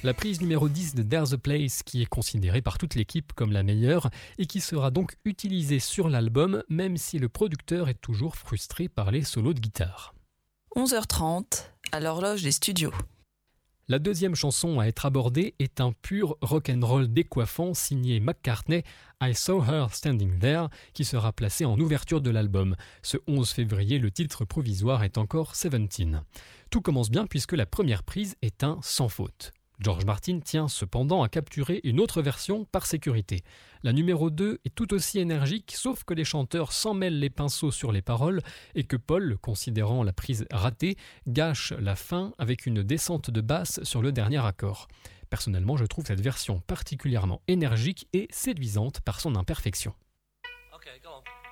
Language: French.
La prise numéro 10 de There's a Place qui est considérée par toute l'équipe comme la meilleure et qui sera donc utilisée sur l'album même si le producteur est toujours frustré par les solos de guitare. 11h30 à l'horloge des studios. La deuxième chanson à être abordée est un pur rock'n'roll décoiffant signé McCartney, I Saw Her Standing There, qui sera placé en ouverture de l'album. Ce 11 février, le titre provisoire est encore 17. Tout commence bien puisque la première prise est un sans faute. George Martin tient cependant à capturer une autre version par sécurité. La numéro 2 est tout aussi énergique, sauf que les chanteurs s'en mêlent les pinceaux sur les paroles et que Paul, considérant la prise ratée, gâche la fin avec une descente de basse sur le dernier accord. Personnellement, je trouve cette version particulièrement énergique et séduisante par son imperfection. Okay, go on.